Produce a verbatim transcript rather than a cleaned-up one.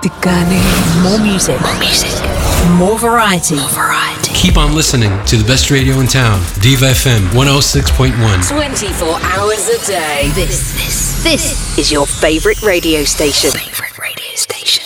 Ticane. More music. More music. More variety. More variety. Keep on listening to the best radio in town. Diva F M one oh six point one. twenty-four hours a day. This, this, this is your favorite radio station. Favorite radio station.